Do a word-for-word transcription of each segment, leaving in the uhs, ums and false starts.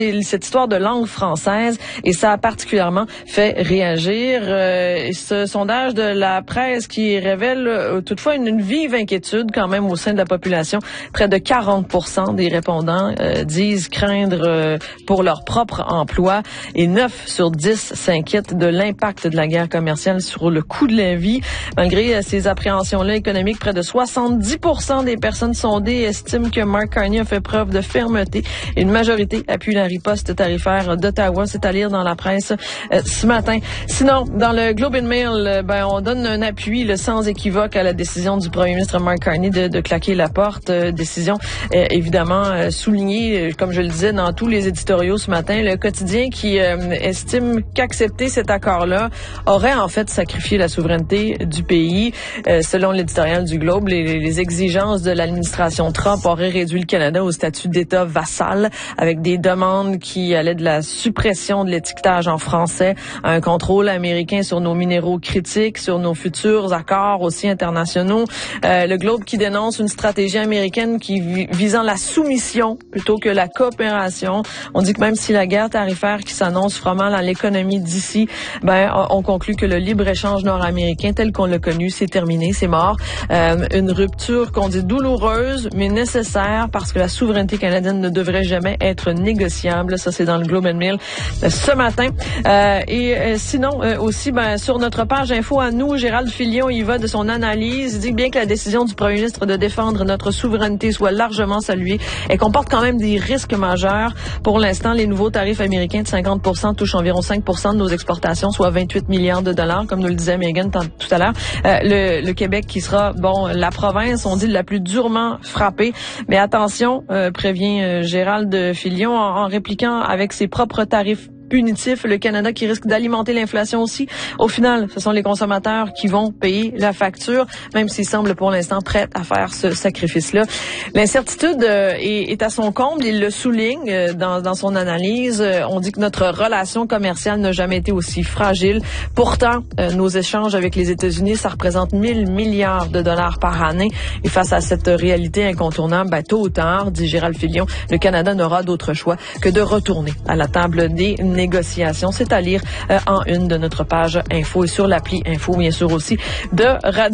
cette histoire de langue française et ça a particulièrement fait réagir. Euh, ce sondage de la presse qui révèle euh, toutefois une, une vive inquiétude quand même au sein de la population. Près de quarante pour cent des répondants euh, disent craindre euh, pour leur propre emploi et neuf sur dix s'inquiètent de l'impact de la guerre commerciale sur le coût de la vie. Malgré euh, ces appréhensions-là économiques, près de soixante-dix pour cent des personnes sondées estiment que Mark Carney a fait preuve de fermeté et une majorité appuie la riposte tarifaire d'Ottawa. C'est à lire dans la presse euh, ce matin. Sinon, dans le Globe and Mail, euh, ben, on donne un appui là, sans équivoque à la décision du premier ministre Mark Carney de, de claquer la porte. Euh, décision euh, évidemment euh, soulignée, euh, comme je le disais, dans tous les éditoriaux ce matin. Le quotidien qui euh, estime qu'accepter cet accord-là aurait en fait sacrifié la souveraineté du pays. Euh, selon l'éditorial du Globe, les, les exigences de l'administration Trump auraient réduit le Canada au statut d'État vassal avec des demandes qui allait de la suppression de l'étiquetage en français à un contrôle américain sur nos minéraux critiques, sur nos futurs accords aussi internationaux. Euh, le Globe qui dénonce une stratégie américaine qui visant la soumission plutôt que la coopération. On dit que même si la guerre tarifaire qui s'annonce vraiment dans l'économie d'ici, ben on conclut que le libre-échange nord-américain tel qu'on l'a connu, c'est terminé, c'est mort. Euh, une rupture qu'on dit douloureuse, mais nécessaire parce que la souveraineté canadienne ne devrait jamais être négociable. Ça, c'est dans le Globe and Mail euh, ce matin. Euh, et euh, sinon, euh, aussi, ben, sur notre page info à nous, Gérald Filion, il va de son analyse. Il dit bien que la décision du premier ministre de défendre notre souveraineté soit largement saluée. Elle comporte quand même des risques majeurs. Pour l'instant, les nouveaux tarifs américains de cinquante pour cent touchent environ cinq pour cent de nos exportations, soit vingt-huit milliards de dollars, comme nous le disait Megan tout à l'heure. Euh, le, le Québec qui sera, bon, la province, on dit, la plus durement frappée. Mais attention, euh, prévient euh, Gérald Filion, en, en répliquant avec ses propres tarifs punitifs, le Canada qui risque d'alimenter l'inflation aussi. Au final, ce sont les consommateurs qui vont payer la facture, même s'ils semblent pour l'instant prêts à faire ce sacrifice-là. L'incertitude euh, est, est à son comble, il le souligne euh, dans, dans son analyse. Euh, on dit que notre relation commerciale n'a jamais été aussi fragile. Pourtant, euh, nos échanges avec les États-Unis, ça représente mille milliards de dollars par année. Et face à cette réalité incontournable, ben, tôt ou tard, dit Gérald Filion, le Canada n'aura d'autre choix que de retourner à la table des négociations. C'est à lire euh, en une de notre page info et sur l'appli info, bien sûr, aussi de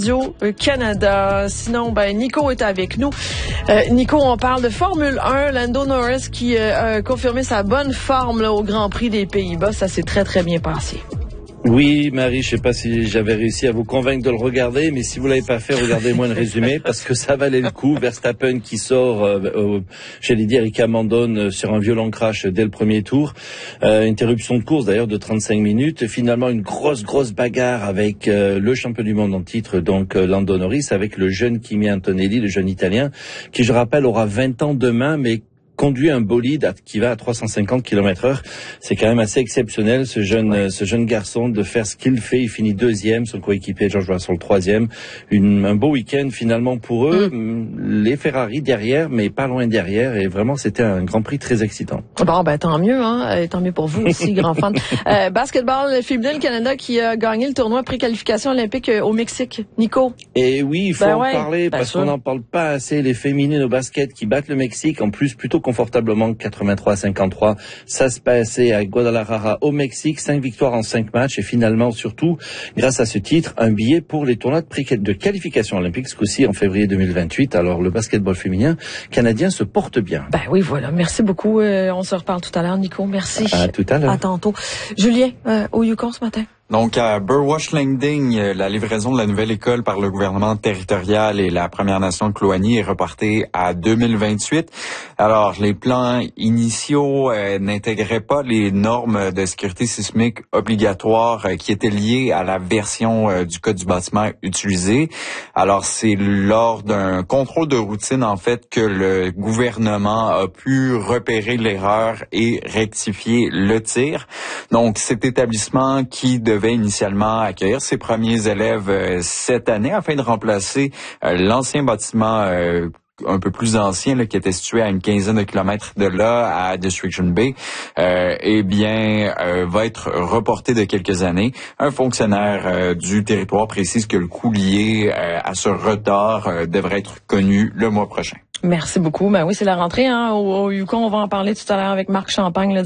Radio-Canada. Sinon, ben, Nico est avec nous. Euh, Nico, on parle de Formule un. Lando Norris qui euh, a confirmé sa bonne forme là, au Grand Prix des Pays-Bas. Ça s'est très, très bien passé. Oui, Marie, je sais pas si j'avais réussi à vous convaincre de le regarder, mais si vous l'avez pas fait, regardez-moi le résumé, parce que ça valait le coup. Verstappen qui sort, euh, euh, j'allais dire, il abandonne sur un violent crash dès le premier tour. Euh, interruption de course d'ailleurs de trente-cinq minutes. Finalement, une grosse, grosse bagarre avec euh, le champion du monde en titre, donc euh, Lando Norris, avec le jeune Kimi Antonelli, le jeune Italien, qui, je rappelle, aura vingt ans demain, mais conduit un bolide qui va à trois cent cinquante kilomètres heure. C'est quand même assez exceptionnel, ce jeune, ouais. ce jeune garçon, de faire ce qu'il fait. Il finit deuxième, son coéquipier George Russell troisième. Une, un beau week-end finalement pour eux. Mm. Les Ferrari derrière, mais pas loin derrière. Et vraiment, c'était un Grand Prix très excitant. Bon, ben tant mieux, hein. Et tant mieux pour vous aussi, grand fan. Euh, basketball féminin, le Canada qui a gagné le tournoi pré-qualification olympique au Mexique. Nico. Et oui, il faut ben en ouais, parler ben parce sûr. qu'on n'en parle pas assez. Les féminines au basket qui battent le Mexique, en plus plutôt confortablement quatre-vingt-trois à cinquante-trois. Ça se passait à Guadalajara au Mexique, cinq victoires en cinq matchs et finalement surtout, grâce à ce titre, un billet pour les tournois de, pré- de qualification olympique, ce coup-ci en février deux mille vingt-huit. Alors le basketball féminin canadien se porte bien. Ben oui, voilà. Merci beaucoup. Euh, on se reparle tout à l'heure, Nico. Merci. À tout à l'heure. À tantôt. Julien, euh, au Yukon ce matin. Donc, à Burwash Landing, la livraison de la nouvelle école par le gouvernement territorial et la Première Nation de Cloigny est reportée à deux mille vingt-huit. Alors, les plans initiaux euh, n'intégraient pas les normes de sécurité sismique obligatoires euh, qui étaient liées à la version euh, du code du bâtiment utilisée. Alors, c'est lors d'un contrôle de routine, en fait, que le gouvernement a pu repérer l'erreur et rectifier le tir. Donc, cet établissement qui devait devait initialement accueillir ses premiers élèves euh, cette année afin de remplacer euh, l'ancien bâtiment euh, un peu plus ancien là, qui était situé à une quinzaine de kilomètres de là, à Distriction Bay, euh, eh bien, euh, va être reporté de quelques années. Un fonctionnaire euh, du territoire précise que le coût lié euh, à ce retard euh, devrait être connu le mois prochain. Merci beaucoup. Ben oui, c'est la rentrée hein, au, au Yukon. On va en parler tout à l'heure avec Marc Champagne, le